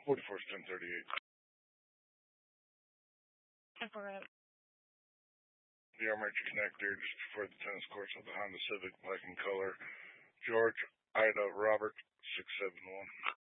44's 1038. I forgot. The Armature connector just before the tennis courts of the Honda Civic, black in color. George Ida Robert 671.